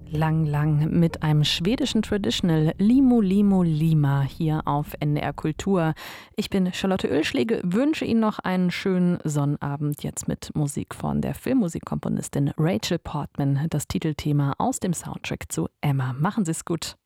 Lang Lang mit einem schwedischen Traditional Limo Limo Lima hier auf NDR Kultur. Ich bin Charlotte Oehlschläge, wünsche Ihnen noch einen schönen Sonnabend jetzt mit Musik von der Filmmusikkomponistin Rachel Portman, das Titelthema aus dem Soundtrack zu Emma. Machen Sie es gut.